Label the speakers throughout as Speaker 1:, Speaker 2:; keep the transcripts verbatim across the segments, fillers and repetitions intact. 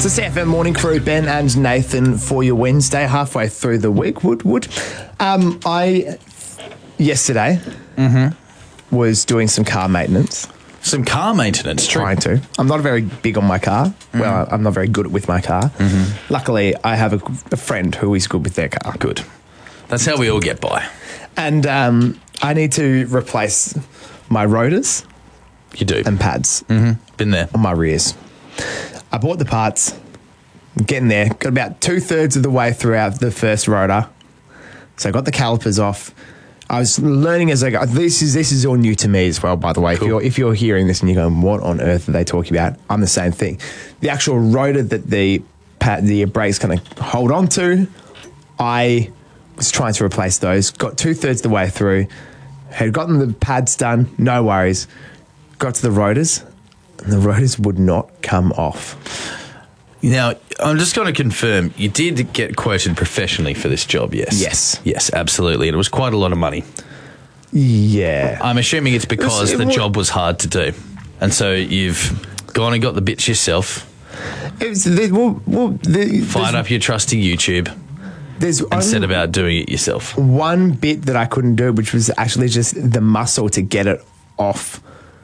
Speaker 1: the C F M Morning Crew, Ben and Nathan, for your Wednesday, halfway through the week. Would would um, I yesterday
Speaker 2: mm-hmm.
Speaker 1: was doing some car maintenance.
Speaker 2: Some car maintenance, true.
Speaker 1: Trying to. I'm not very big on my car. Mm. Well, I'm not very good with my car.
Speaker 2: Mm-hmm.
Speaker 1: Luckily, I have a, a friend who is good with their car.
Speaker 2: Good. That's how we all get by.
Speaker 1: And um, I need to replace my rotors.
Speaker 2: You do.
Speaker 1: And pads.
Speaker 2: Mm-hmm. Been there.
Speaker 1: On my rears. I bought the parts. I'm getting there. Got about two-thirds of the way throughout the first rotor. So I got the calipers off. I was learning as I go. This is this is all new to me as well, by the way. Cool. If you're if you're hearing this and you're going, what on earth are they talking about? I'm the same thing. The actual rotor that the pad, the brake's going to hold on to, I was trying to replace those. Got two-thirds the way through. Had gotten the pads done. No worries. Got to the rotors, and the rotors would not come off.
Speaker 2: Now, I'm just going to confirm, you did get quoted professionally for this job, yes?
Speaker 1: Yes.
Speaker 2: Yes, absolutely. And it was quite a lot of money.
Speaker 1: Yeah.
Speaker 2: I'm assuming it's because
Speaker 1: it was, it
Speaker 2: the
Speaker 1: was,
Speaker 2: job was hard to do. And so you've gone and got the bits yourself.
Speaker 1: It was, the, well, well, the,
Speaker 2: fired up your trusty YouTube.
Speaker 1: There's
Speaker 2: and set about doing it yourself.
Speaker 1: One bit that I couldn't do, which was actually just the muscle to get it off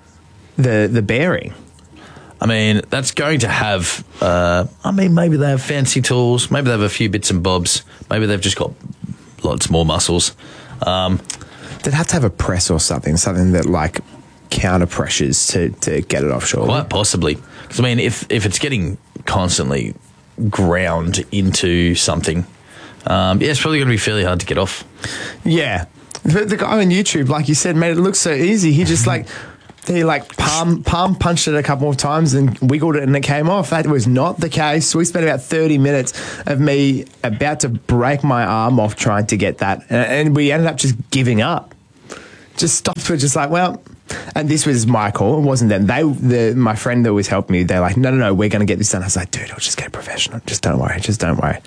Speaker 1: the the bearing.
Speaker 2: I mean, that's going to have, uh, I mean, maybe they have fancy tools. Maybe they have a few bits and bobs. Maybe they've just got lots more muscles. Um,
Speaker 1: They'd have to have a press or something, something that like counter pressures to, to get it off, surely.
Speaker 2: Quite possibly. Because, I mean, if, if it's getting constantly ground into something, um, yeah, it's probably going to be fairly hard to get off.
Speaker 1: Yeah. The, the guy on YouTube, like you said, made it look so easy. He just like... He like palm palm punched it a couple of times and wiggled it and it came off. That was not the case. We spent about thirty minutes of me about to break my arm off trying to get that. And we ended up just giving up. Just stopped. We're just like, well, and this was my call. It wasn't them. They, the, my friend that was helping me, they're like, no, no, no, we're going to get this done. I was like, dude, I'll just get a professional. Just don't worry. Just don't worry.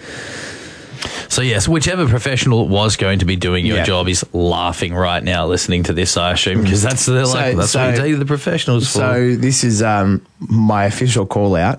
Speaker 2: So, yes, whichever professional was going to be doing your
Speaker 1: yeah.
Speaker 2: job is laughing right now listening to this, I assume, because that's, the, like, so, that's so, what you take the professionals for.
Speaker 1: So this is um, my official call-out.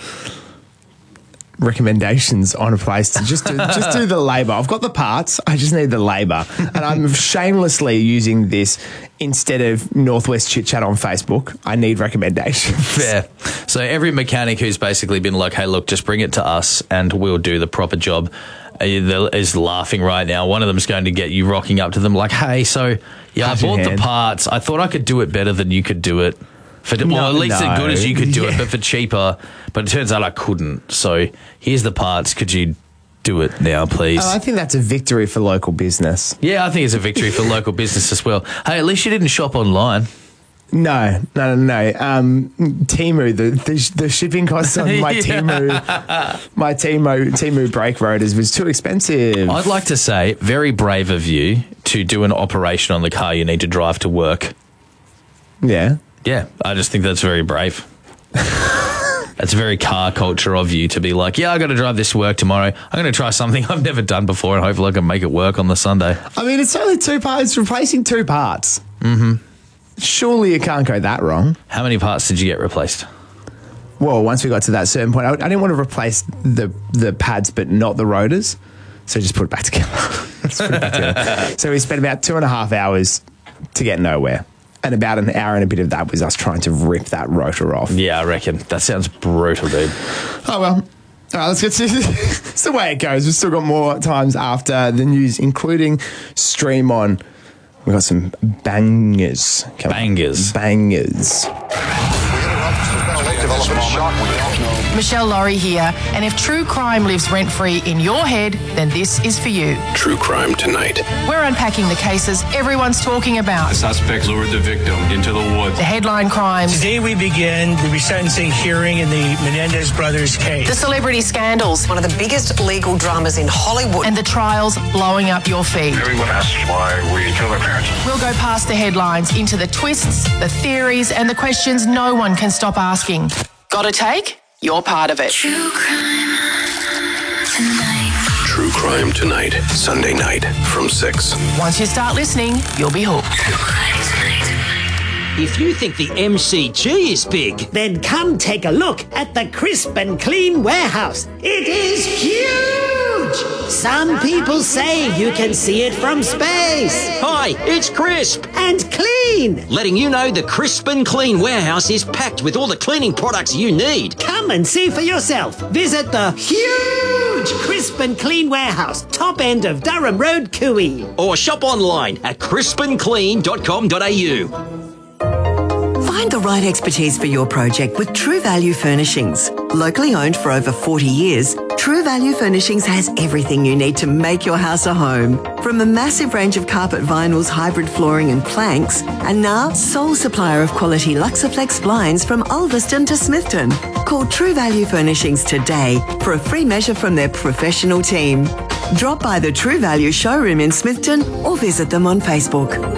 Speaker 1: Recommendations on a place to just do, just do the labour. I've got the parts. I just need the labour. And I'm shamelessly using this instead of Northwest Chit Chat on Facebook. I need recommendations.
Speaker 2: Fair. So every mechanic who's basically been like, hey, look, just bring it to us and we'll do the proper job is laughing right now. One of them is going to get you rocking up to them like, hey, so yeah, Cut I bought the parts. I thought I could do it better than you could do it. For, well, no, at least no. as good as you could do yeah. it, but for cheaper. But it turns out I couldn't. So here's the parts. Could you do it now, please?
Speaker 1: Oh, I think that's a victory for local business.
Speaker 2: Yeah, I think it's a victory for local business as well. Hey, at least you didn't shop online.
Speaker 1: No, no, no, no. Um, Temu, the, the the shipping costs on my yeah. Temu, my Temu, Temu brake rotors was too expensive.
Speaker 2: I'd like to say, very brave of you to do an operation on the car you need to drive to work.
Speaker 1: Yeah.
Speaker 2: Yeah, I just think that's very brave. That's very car culture of you to be like, yeah, I got to drive this to work tomorrow. I'm going to try something I've never done before and hopefully I can make it work on the Sunday.
Speaker 1: I mean, it's only two parts. It's replacing two parts.
Speaker 2: Mm-hmm.
Speaker 1: Surely it can't go that wrong.
Speaker 2: How many parts did you get replaced?
Speaker 1: Well, once we got to that certain point, I, I didn't want to replace the the pads, but not the rotors. So just put it back together. Just put it back together. So we spent about two and a half hours to get nowhere. And about an hour and a bit of that was us trying to rip that rotor off.
Speaker 2: Yeah, I reckon. That sounds brutal, dude.
Speaker 1: Oh, well. All right, let's get to this. It's the way it goes. We've still got more times after the news, including Stream On. We've got some bangers. Come
Speaker 2: bangers.
Speaker 1: On. Bangers.
Speaker 3: Michelle Laurie here, and if true crime lives rent-free in your head, then this is for you.
Speaker 4: True Crime Tonight.
Speaker 3: We're unpacking the cases everyone's talking about.
Speaker 5: The suspect lured the victim into the woods.
Speaker 3: The headline crimes.
Speaker 6: Today we begin the resentencing hearing in the Menendez brothers case.
Speaker 3: The celebrity scandals.
Speaker 7: One of the biggest legal dramas in Hollywood.
Speaker 3: And the trials blowing up your feed.
Speaker 5: Everyone asks why we kill their parents.
Speaker 3: We'll go past the headlines into the twists, the theories, and the questions no one can stop asking. Got a take? You're part of it.
Speaker 4: True Crime Tonight. True Crime Tonight, Sunday night from six.
Speaker 3: Once you start listening, you'll be hooked.
Speaker 4: True Crime Tonight.
Speaker 8: If you think the M C G is big,
Speaker 9: then come take a look at the Crisp and Clean warehouse. It is huge! Some people say you can see it from space.
Speaker 8: Hi, it's Crisp
Speaker 9: and Clean,
Speaker 8: letting you know the Crisp and Clean warehouse is packed with all the cleaning products you need.
Speaker 9: Come and see for yourself. Visit the huge Crisp and Clean warehouse, top end of Durham Road, Cooey.
Speaker 8: Or shop online at crisp and clean dot com dot a u.
Speaker 10: Find the right expertise for your project with True Value Furnishings. Locally owned for over forty years, True Value Furnishings has everything you need to make your house a home. From a massive range of carpet vinyls, hybrid flooring and planks, and now sole supplier of quality Luxaflex blinds from Ulverston to Smithton. Call True Value Furnishings today for a free measure from their professional team. Drop by the True Value showroom in Smithton or visit them on Facebook.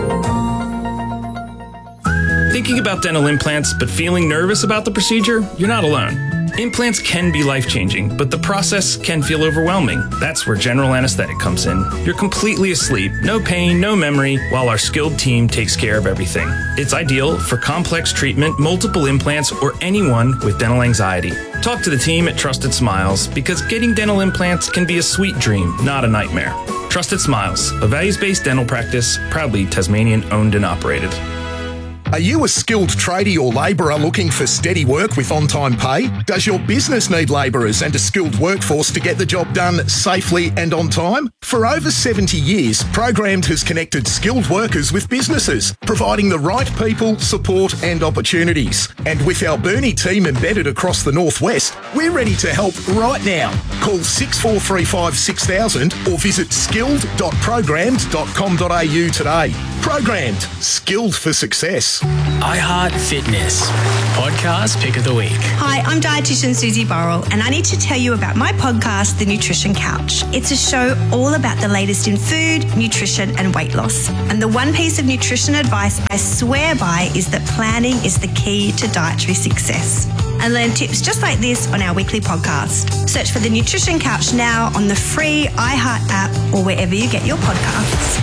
Speaker 11: Thinking about dental implants but feeling nervous about the procedure? You're not alone. Implants can be life-changing, but the process can feel overwhelming. That's where general anesthetic comes in. You're completely asleep, no pain, no memory, while our skilled team takes care of everything. It's ideal for complex treatment, multiple implants, or anyone with dental anxiety. Talk to the team at Trusted Smiles, because getting dental implants can be a sweet dream, not a nightmare. Trusted Smiles, a values-based dental practice, proudly Tasmanian-owned and operated.
Speaker 12: Are you a skilled tradie or labourer looking for steady work with on-time pay? Does your business need labourers and a skilled workforce to get the job done safely and on time? For over seventy years, Programmed has connected skilled workers with businesses, providing the right people, support and opportunities. And with our Burnie team embedded across the northwest, we're ready to help right now. Call six four three five six thousand or visit skilled dot programmed dot com dot a u today. Programmed, skilled for success.
Speaker 13: iHeart Fitness, podcast pick of the week.
Speaker 14: Hi, I'm dietitian Susie Burrell, and I need to tell you about my podcast, The Nutrition Couch. It's a show all about the latest in food, nutrition, and weight loss. And the one piece of nutrition advice I swear by is that planning is the key to dietary success. And learn tips just like this on our weekly podcast. Search for The Nutrition Couch now on the free iHeart app or wherever you get your podcasts.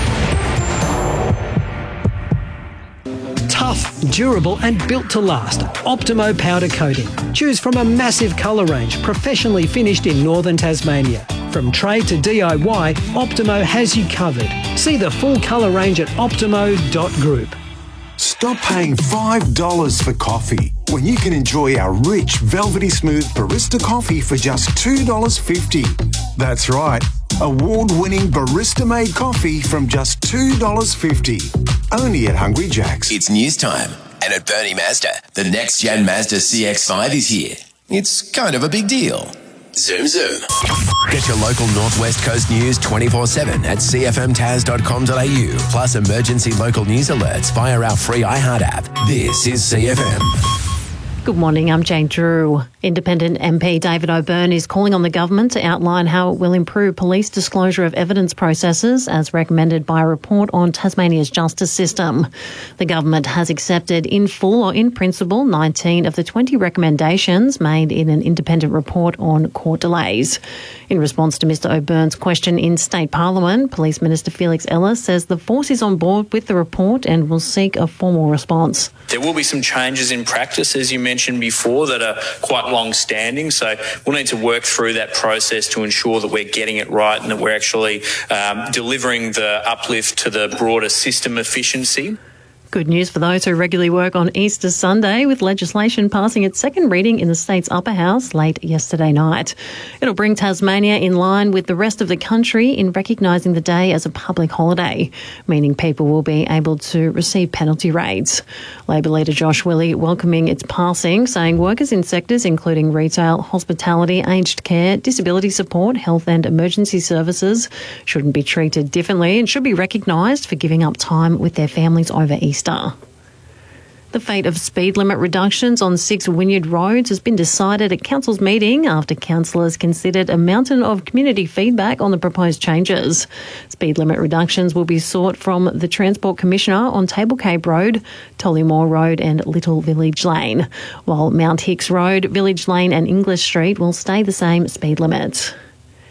Speaker 15: Tough, durable and built to last. Optimo powder coating. Choose from a massive colour range professionally finished in northern Tasmania. From trade to D I Y, Optimo has you covered. See the full colour range at optimo dot group.
Speaker 16: Stop paying five dollars for coffee when you can enjoy our rich, velvety smooth barista coffee for just two dollars fifty. That's right, award-winning barista-made coffee from just two dollars fifty. Only at Hungry Jack's.
Speaker 17: It's news time, and at Burnie Mazda, the next-gen Mazda C X five is here. It's kind of a big deal. Zoom, zoom. Get your local Northwest Coast news twenty-four seven at c f m tas dot com dot a u, plus emergency local news alerts via our free iHeart app. This is C F M.
Speaker 18: Good morning, I'm Jane Drew. Independent M P David O'Byrne is calling on the government to outline how it will improve police disclosure of evidence processes as recommended by a report on Tasmania's justice system. The government has accepted in full or in principle nineteen of the twenty recommendations made in an independent report on court delays. In response to Mr O'Byrne's question in State Parliament, Police Minister Felix Ellis says the force is on board with the report and will seek a formal response.
Speaker 19: There will be some changes in practice, as you mentioned before, that are quite long-standing. So we'll need to work through that process to ensure that we're getting it right and that we're actually um, delivering the uplift to the broader system efficiency.
Speaker 18: Good news for those who regularly work on Easter Sunday, with legislation passing its second reading in the state's upper house late yesterday night. It'll bring Tasmania in line with the rest of the country in recognising the day as a public holiday, meaning people will be able to receive penalty rates. Labor leader Josh Willey welcoming its passing, saying workers in sectors including retail, hospitality, aged care, disability support, health and emergency services shouldn't be treated differently and should be recognised for giving up time with their families over Easter. The fate of speed limit reductions on six Wynyard roads has been decided at Council's meeting after councillors considered a mountain of community feedback on the proposed changes. Speed limit reductions will be sought from the Transport Commissioner on Table Cape Road, Tollymore Road and Little Village Lane, while Mount Hicks Road, Village Lane and English Street will stay the same speed limit.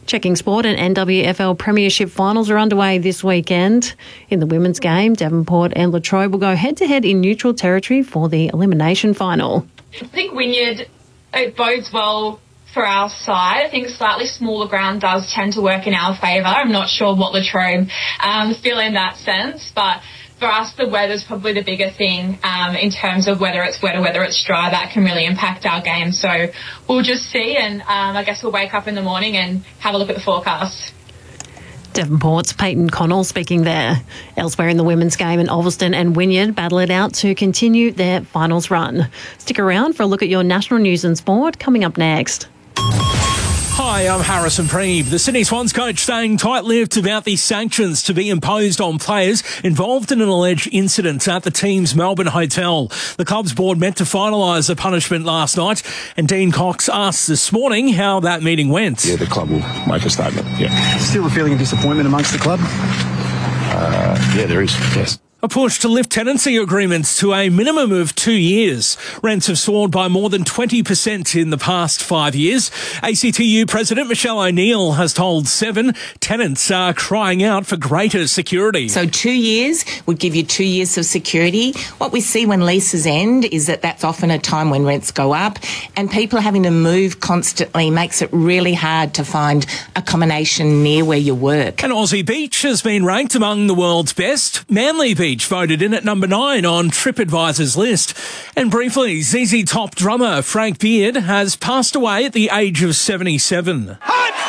Speaker 18: Checking sport and N W F L Premiership finals are underway this weekend. In the women's game, Devonport and Latrobe will go head-to-head in neutral territory for the elimination final.
Speaker 20: I think Wynyard, it bodes well for our side. I think slightly smaller ground does tend to work in our favour. I'm not sure what Latrobe um, feel in that sense, but for us, the weather's probably the bigger thing um, in terms of whether it's wet or whether it's dry. That can really impact our game. So we'll just see, and um, I guess we'll wake up in the morning and have a look at the forecast.
Speaker 18: Devonport's Peyton Connell speaking there. Elsewhere in the women's game, in Ulverston and Wynyard battle it out to continue their finals run. Stick around for a look at your national news and sport coming up next.
Speaker 21: Hi, I'm Harrison Preeve. The Sydney Swans coach staying tight-lipped about the sanctions to be imposed on players involved in an alleged incident at the team's Melbourne hotel. The club's board met to finalise the punishment last night, and Dean Cox asked this morning how that meeting went.
Speaker 22: Yeah, the club will make a statement, yeah.
Speaker 23: Still a feeling of disappointment amongst the club?
Speaker 22: Uh, yeah, there is, yes.
Speaker 21: A push to lift tenancy agreements to a minimum of two years. Rents have soared by more than twenty percent in the past five years. A C T U President Michelle O'Neill has told Seven tenants are crying out for greater security.
Speaker 24: So two years would give you two years of security. What we see when leases end is that that's often a time when rents go up, and people having to move constantly makes it really hard to find accommodation near where you work.
Speaker 21: And Aussie Beach has been ranked among the world's best. Manly Beach voted in at number nine on TripAdvisor's list. And briefly, Z Z Top drummer Frank Beard has passed away at the age of seventy-seven.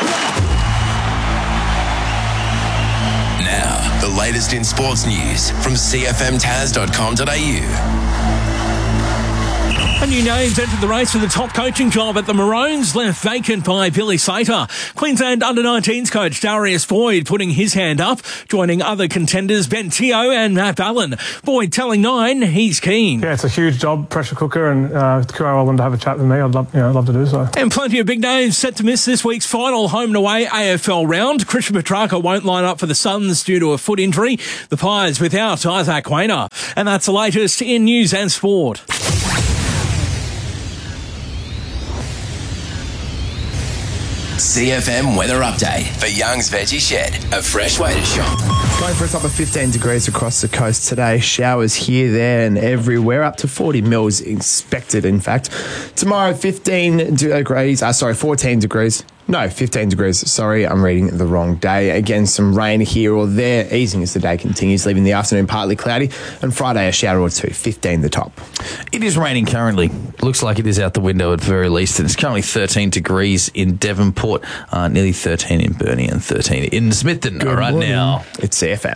Speaker 17: Now, the latest in sports news from c f m taz dot com dot a u.
Speaker 21: A new names entered the race for the top coaching job at the Maroons, left vacant by Billy Slater. Queensland under nineteens coach Darius Boyd putting his hand up, joining other contenders Ben Teo and Matt Ballin. Boyd telling Nine he's keen.
Speaker 25: Yeah, it's a huge job, pressure cooker, and uh, if Q R L wanted to have a chat with me, I'd love, you know, I'd love to do so.
Speaker 21: And plenty of big names set to miss this week's final home and away A F L round. Christian Petrarca won't line up for the Suns due to a foot injury. The Pies without Isaac Quainer. And that's the latest in news and sport.
Speaker 17: C F M weather update for Young's Veggie Shed, a fresh way to shop.
Speaker 1: Going for a top of fifteen degrees across the coast today. Showers here, there and everywhere. Up to forty mils expected, in fact. Tomorrow, fifteen degrees. Uh, sorry, fourteen degrees. No, fifteen degrees. Sorry, I'm reading the wrong day. Again, some rain here or there, easing as the day continues, leaving the afternoon partly cloudy. And Friday, a shower or two, fifteen the top.
Speaker 2: It is raining currently. Looks like it is out the window at very least. And it's currently thirteen degrees in Devonport, uh, nearly thirteen in Burnie and thirteen in Smithton.
Speaker 1: Good
Speaker 2: right
Speaker 1: morning.
Speaker 2: now.
Speaker 1: It's C F M.